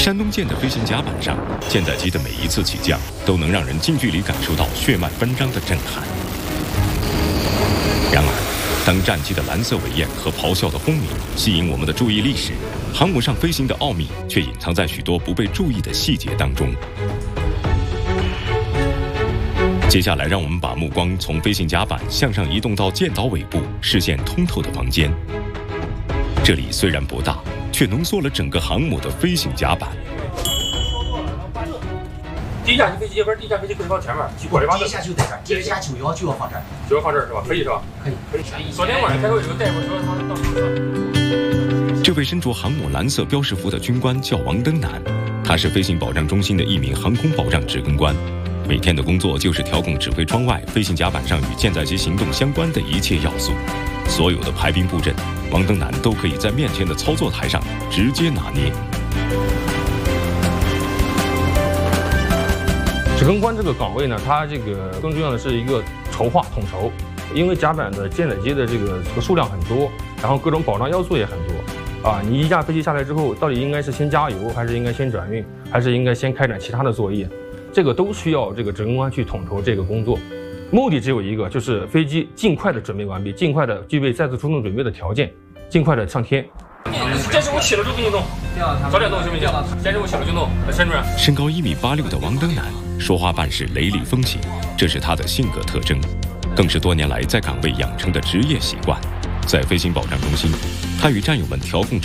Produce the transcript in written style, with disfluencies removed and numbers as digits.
山东舰的飞行甲板上，舰载机的每一次起降都能让人近距离感受到血脉奔张的震撼。然而，当战机的蓝色尾焰和咆哮的轰鸣吸引我们的注意力时，航母上飞行的奥秘却隐藏在许多不被注意的细节当中。接下来，让我们把目光从飞行甲板向上移动到舰岛尾部视线通透的房间。这里虽然不大，却浓缩了整个航母的飞行甲板。 第一架飞机这边，第一架飞机可以放前面， 第一架就在这儿，第二架91就要放这儿， 就要放这儿是吧？可以是吧？ 可以。 昨天晚上开会有个大夫说他到时候。 这位身着航母蓝色标识服的军官叫王登南，他是飞行保障中心的一名航空保障指挥官。每天的工作就是调控指挥窗外飞行甲板上与舰载机行动相关的一切要素，所有的排兵布阵，王登南都可以在面前的操作台上直接拿捏。 指挥官这个岗位呢，它这个更重要的是一个筹划统筹，因为甲板的舰载机的这个数量很多，然后各种保障要素也很多啊。你一架飞机下来之后，到底应该是先加油，还是应该先转运，还是应该先开展其他的作业？这个都需要这个指挥官去统筹这个工作，目的只有一个，就是飞机尽快的准备完毕，尽快的具备再次出动准备的条件，尽快的上天。这是我起了就给你弄，早点弄行不行？先是我起了就弄，山主任。 身高1.86米的王登南，说话办事雷厉风行，这是他的性格特征，更是多年来在岗位养成的职业习惯。在飞行保障中心，他与战友们调控